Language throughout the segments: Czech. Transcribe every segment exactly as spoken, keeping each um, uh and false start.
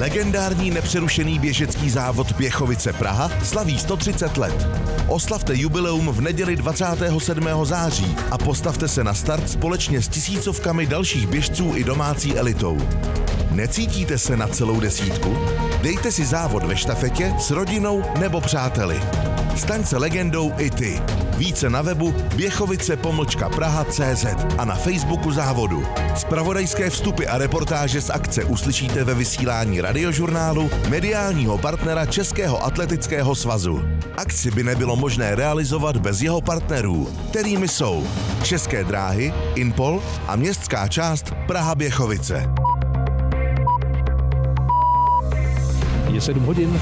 Legendární nepřerušený běžecký závod Běchovice Praha slaví sto třicet let. Oslavte jubileum v neděli dvacátého sedmého září a postavte se na start společně s tisícovkami dalších běžců i domácí elitou. Necítíte se na celou desítku? Dejte si závod ve štafetě s rodinou nebo přáteli. Staň se legendou i ty. Více na webu běchovice pomlčka praha tečka cé zet a na Facebooku závodu. Zpravodajské vstupy a reportáže z akce uslyšíte ve vysílání Radiožurnálu, mediálního partnera Českého atletického svazu. Akci by nebylo možné realizovat bez jeho partnerů, kterými jsou České dráhy, Inpol a městská část Praha Běchovice. Je sedm hodin.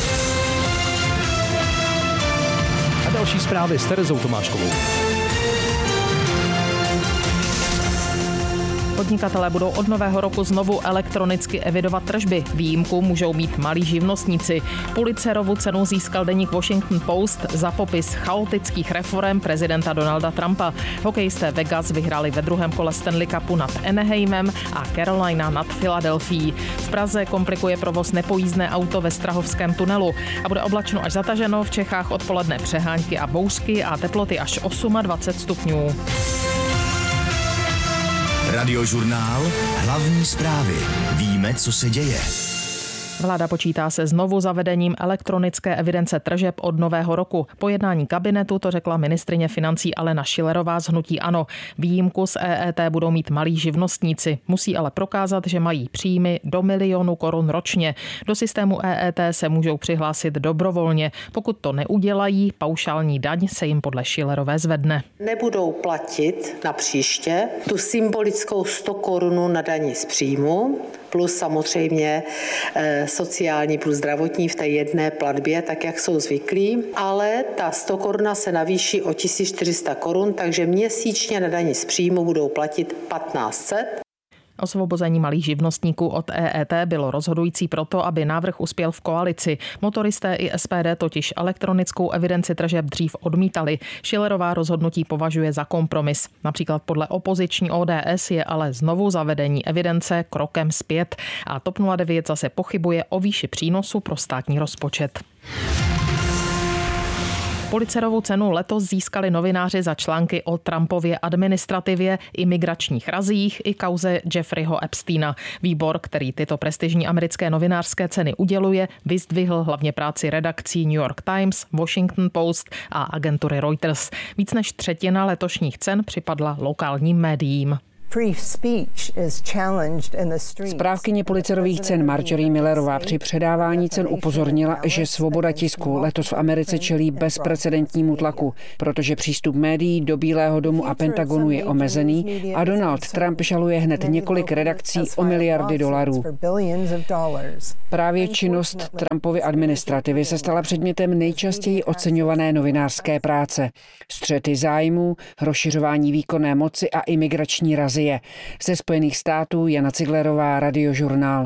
A další zprávy s Terezou Tomáškovou. Podnikatelé budou od nového roku znovu elektronicky evidovat tržby. Výjimku můžou mít malí živnostníci. Pulitzerovu cenu získal deník Washington Post za popis chaotických reforem prezidenta Donalda Trumpa. Hokejisté Vegas vyhráli ve druhém kole Stanley Cupu nad Anaheimem a Carolina nad Filadelfií. V Praze komplikuje provoz nepojízdné auto ve Strahovském tunelu a bude oblačno až zataženo, v Čechách odpoledne přehánky a bouřky a teploty až dvacet osm stupňů. Radiožurnál, hlavní zprávy. Víme, co se děje. Vláda počítá se znovu zavedením elektronické evidence tržeb od nového roku. Po jednání kabinetu to řekla ministryně financí Alena Schillerová z hnutí ANO. Výjimku z E E T budou mít malí živnostníci. Musí ale prokázat, že mají příjmy do milionu korun ročně. Do systému E E T se můžou přihlásit dobrovolně. Pokud to neudělají, paušální daň se jim podle Schillerové zvedne. Nebudou platit na příště tu symbolickou sto korun na dani z příjmu, plus samozřejmě e, sociální plus zdravotní v té jedné platbě, tak jak jsou zvyklí, ale ta sto koruna se navýší o tisíc čtyři sta korun, takže měsíčně na dani z příjmu budou platit patnáct set. Osvobození malých živnostníků od E E T bylo rozhodující proto, aby návrh uspěl v koalici. Motoristé i S P D totiž elektronickou evidenci tržeb dřív odmítali. Schillerová rozhodnutí považuje za kompromis. Například podle opoziční O D S je ale znovu zavedení evidence krokem zpět a TOP nula devět zase pochybuje o výši přínosu pro státní rozpočet. Pulitzerovu cenu letos získali novináři za články o Trumpově administrativě, imigračních razích i kauze Jeffreyho Epsteina. Výbor, který tyto prestižní americké novinářské ceny uděluje, vyzdvihl hlavně práci redakcí New York Times, Washington Post a agentury Reuters. Víc než třetina letošních cen připadla lokálním médiím. Správkyně Pulitzerových cen Marjorie Millerová při předávání cen upozornila, že svoboda tisku letos v Americe čelí bezprecedentnímu tlaku, protože přístup médií do Bílého domu a Pentagonu je omezený a Donald Trump žaluje hned několik redakcí o miliardy dolarů. Právě činnost Trumpovy administrativy se stala předmětem nejčastěji oceňované novinářské práce. Střety zájmů, rozšiřování výkonné moci a imigrační razie. Ze Spojených států Jana Ciglerová, Radiožurnál.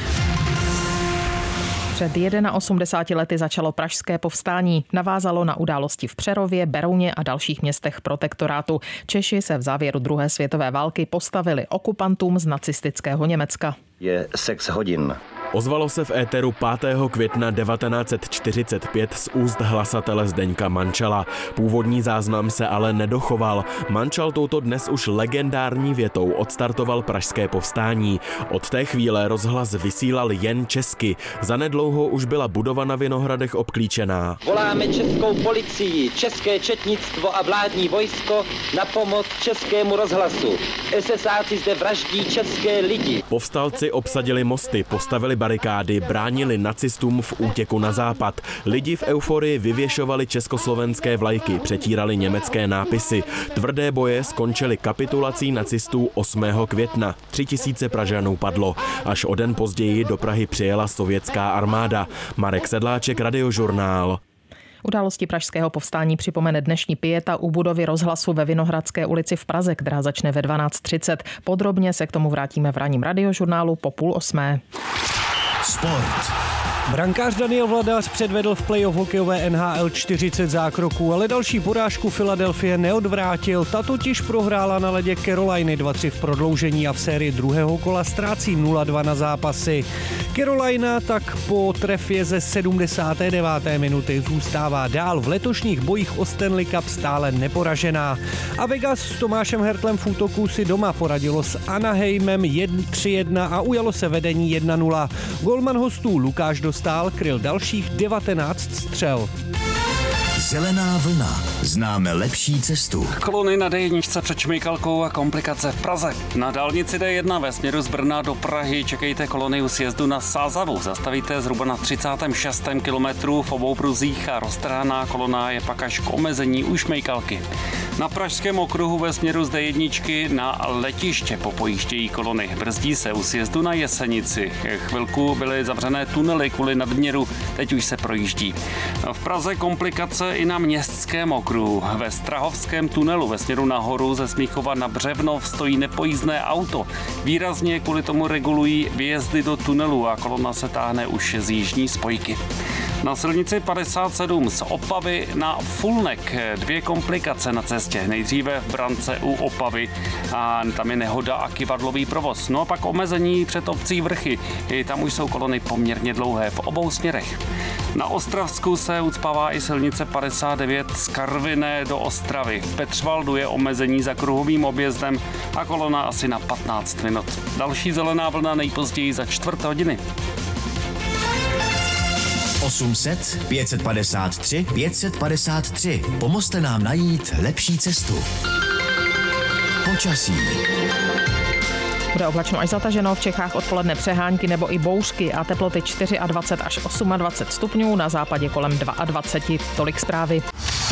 Před osmdesáti lety začalo pražské povstání. Navázalo na události v Přerově, Berouně a dalších městech protektorátu. Češi se v závěru druhé světové války postavili okupantům z nacistického Německa. Je six hodin. Ozvalo se v éteru pátého května devatenáct set čtyřicet pět z úst hlasatele Zdeňka Mančala. Původní záznam se ale nedochoval. Mančal touto dnes už legendární větou odstartoval pražské povstání. Od té chvíle rozhlas vysílal jen česky. Zanedlouho už byla budova na Vinohradech obklíčená. Voláme českou policii, české četnictvo a vládní vojsko na pomoc českému rozhlasu. esesáci zde vraždí české lidi. Povstalci obsadili mosty, postavili barikády, bránili nacistům v útěku na západ. Lidi v euforii vyvěšovali československé vlajky, přetírali německé nápisy. Tvrdé boje skončily kapitulací nacistů osmého května. Tři tisíce Pražanů padlo. Až o den později do Prahy přijela sovětská armáda. Marek Sedláček, Radiožurnál. Události pražského povstání připomene dnešní pieta u budovy rozhlasu ve Vinohradské ulici v Praze, která začne ve dvanáct třicet. Podrobně se k tomu vrátíme v ranním Radiožurnálu po půl osmé. Sport. Brankář Daniel Vladař předvedl v playoff hokejové N H L čtyřicet zákroků, ale další porážku Philadelphie neodvrátil. Ta totiž prohrála na ledě Caroliny dva tři v prodloužení a v sérii druhého kola ztrácí nula dva na zápasy. Carolina tak po trefě ze sedmdesáté deváté minuty zůstává dál v letošních bojích o Stanley Cup stále neporažená. A Vegas s Tomášem Hertlem v útoku si doma poradilo s Anaheimem tři jedna a ujalo se vedení jedna nula. Golman hostů Lukáš Dostál kryl dalších devatenáct střel. Zelená vlna. Známe lepší cestu. Kolony na D jedna před Šmejkalkou a komplikace v Praze. Na dálnici D jedna ve směru z Brna do Prahy čekejte kolony u sjezdu na Sázavu. Zastavíte zhruba na třicátém šestém kilometru v obou pruzích a roztrhaná kolona je pak až k omezení u Šmejkalky. Na pražském okruhu ve směru z D jedna na letiště popojíždějí kolony. Brzdí se u sjezdu na Jesenici. Chvilku byly zavřené tunely kvůli nadměru, teď už se projíždí. V Praze komplikace i na městském okruhu. Ve Strahovském tunelu ve směru nahoru ze Smíchova na Břevnov stojí nepojízdné auto. Výrazně kvůli tomu regulují výjezdy do tunelu a kolona se táhne už z jižní spojky. Na silnici padesát sedm z Opavy na Fulnek dvě komplikace na cestě. Nejdříve v Brance u Opavy a tam je nehoda a kyvadlový provoz. No a pak omezení před obcí Vrchy. I tam už jsou kolony poměrně dlouhé v obou směrech. Na Ostravsku se ucpává i silnice padesát devět z Karviné do Ostravy. V Petřvaldu je omezení za kruhovým objezdem a kolona asi na patnáct minut. Další zelená vlna nejpozději za čtvrt hodiny. osm set, pět set padesát tři, pět set padesát tři. Pomozte nám najít lepší cestu. Počasí. Bude oblačno až zataženo, v Čechách odpoledne přehánky nebo i bouřky a teploty dvacet čtyři až dvacet osm stupňů, na západě kolem dvacet dva. Tolik zprávy.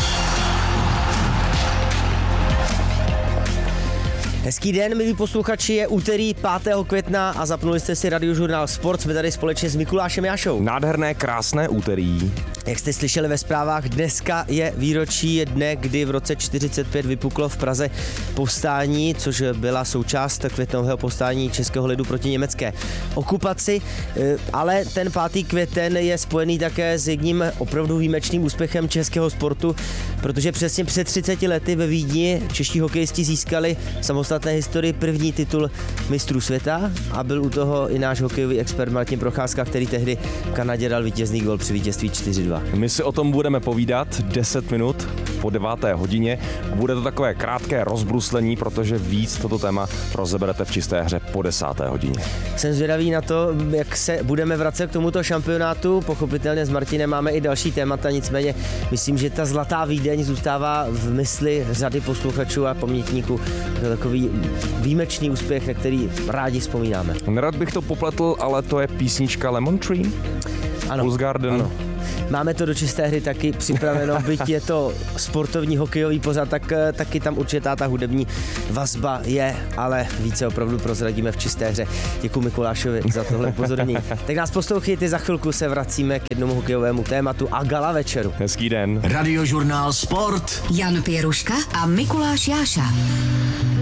Hezký den, milí posluchači, je úterý pátého května a zapnuli jste si Radiožurnál Sport. Jsme tady společně s Mikulášem Jášou. Nádherné, krásné úterý. Jak jste slyšeli ve zprávách, dneska je výročí dne, kdy v roce čtyřicet pět vypuklo v Praze povstání, což byla součást květnového povstání českého lidu proti německé okupaci. Ale ten pátý květen je spojený také s jedním opravdu výjimečným úspěchem českého sportu, protože přesně před třiceti lety ve Vídni čeští hokejisti získali samostatné historii první titul mistrů světa a byl u toho i náš hokejový expert Martin Procházka, který tehdy v Kanadě dal vítězný gól při vítězství čtyři dva. My si o tom budeme povídat deset minut po deváté hodině. Bude to takové krátké rozbruslení, protože víc toto téma rozeberete v čisté hře po desáté hodině. Jsem zvědavý na to, jak se budeme vracet k tomuto šampionátu. Pochopitelně s Martinem máme i další témata, nicméně myslím, že ta zlatá Vídeň zůstává v mysli řady posluchačů a pamětníků. To takový výjimečný úspěch, na který rádi vzpomínáme. Nerad bych to popletl, ale to je písnička Lemon Tree? Ano. Fool's Garden. Ano. Máme to do čisté hry taky připraveno, byť je to sportovní hokejový pořad, tak taky tam určitá ta hudební vazba je, ale více opravdu prozradíme v čisté hře. Děkuji Mikulášovi za tohle upozornění. Tak nás poslouchejte, za chvilku se vracíme k jednomu hokejovému tématu a gala večeru. Hezký den. Radiožurnál Sport. Jan Pěruška a Mikuláš Jáša.